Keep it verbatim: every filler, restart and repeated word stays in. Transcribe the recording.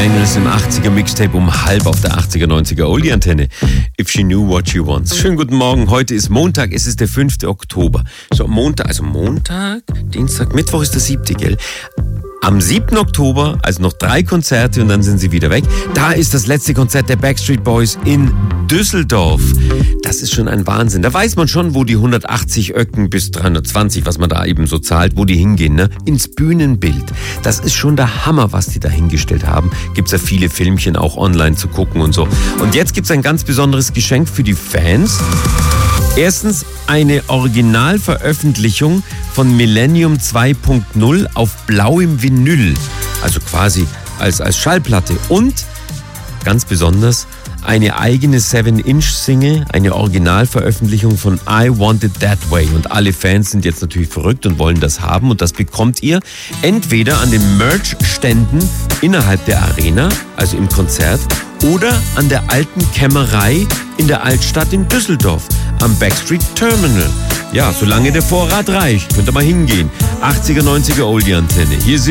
Bengals im achtziger Mixtape um halb auf der achtziger, neunziger Oldie-Antenne. If she knew what she wants. Schönen guten Morgen, heute ist Montag, es ist der fünfte Oktober. So, Montag, also Montag, Dienstag, Mittwoch ist der siebte, gell? Am siebten Oktober, also noch drei Konzerte und dann sind sie wieder weg. Da ist das letzte Konzert der Backstreet Boys in Düsseldorf. Das ist schon ein Wahnsinn. Da weiß man schon, wo die hundertachtzig Öcken bis dreihundertzwanzig, was man da eben so zahlt, wo die hingehen, ne? Ins Bühnenbild. Das ist schon der Hammer, was die da hingestellt haben. Gibt's ja viele Filmchen auch online zu gucken und so. Und jetzt gibt's ein ganz besonderes Geschenk für die Fans. Erstens eine Originalveröffentlichung von Millennium zwei Punkt null auf blauem Vinyl, also quasi als, als Schallplatte. Und ganz besonders eine eigene seven Inch Single, eine Originalveröffentlichung von I Want It That Way. Und alle Fans sind jetzt natürlich verrückt und wollen das haben. Und das bekommt ihr entweder an den Merch-Ständen innerhalb der Arena, also im Konzert, oder an der alten Kämmerei in der Altstadt in Düsseldorf am Backstreet Terminal. Ja, solange der Vorrat reicht, könnt ihr mal hingehen. achtziger, neunziger Oldie-Antenne. Hier sind